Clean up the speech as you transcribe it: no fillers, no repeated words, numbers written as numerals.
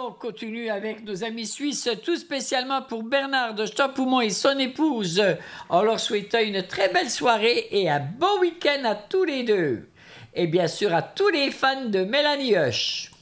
on continue avec nos amis suisses, tout spécialement pour Bernard de Champoumont et son épouse. On leur souhaite une très belle soirée et un bon week-end à tous les deux. Et bien sûr à tous les fans de Mélanie Hush.